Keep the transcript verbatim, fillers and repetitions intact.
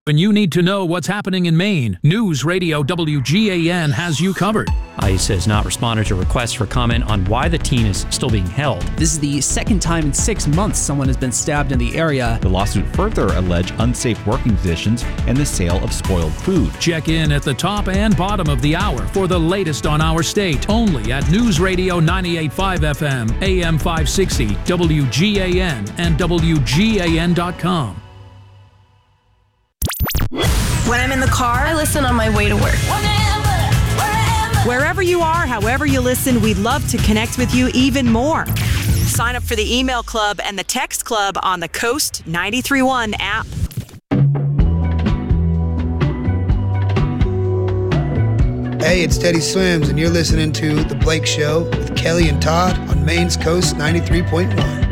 When you need to know what's happening in Maine, News Radio W G A N has you covered. ICE has not responded to requests for comment on why the teen is still being held. This is the second time in six months someone has been stabbed in the area. The lawsuit further alleged unsafe working conditions and the sale of spoiled food. Check in at the top and bottom of the hour for the latest on our state, only at News Radio ninety-eight point five F M, A M five sixty, W G A N, and W G A N dot com. When I'm in the car, I listen on my way to work. Wherever you are, however you listen, we'd love to connect with you even more. Sign up for the email club and the text club on the Coast ninety-three point one app. Hey, it's Teddy Swims, and you're listening to The Blake Show with Kelly and Todd on Maine's Coast ninety-three point one.